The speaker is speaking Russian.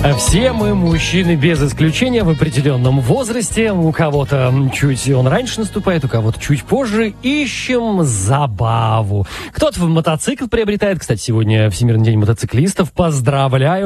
Все мы, мужчины, без исключения, в определенном возрасте. У кого-то чуть он раньше наступает, у кого-то чуть позже. Ищем забаву. Кто-то мотоцикл приобретает. Кстати, сегодня Всемирный день мотоциклистов. Поздравляю.